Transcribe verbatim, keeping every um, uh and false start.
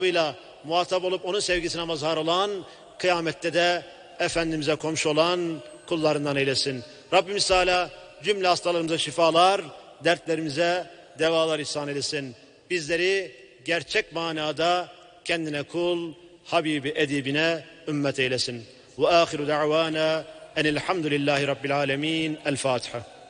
muhatap olup onun sevgisine mazhar olan, kıyamette de Efendimiz'e komşu olan kullarından eylesin. Rabbimiz Teala cümle hastalarımıza şifalar, dertlerimize devalar ihsan eylesin. Bizleri gerçek manada kendine kul, Habibi edibine ümmet eylesin. Ve ahiru da'vana enelhamdülillahi rabbil alemin. El Fatiha.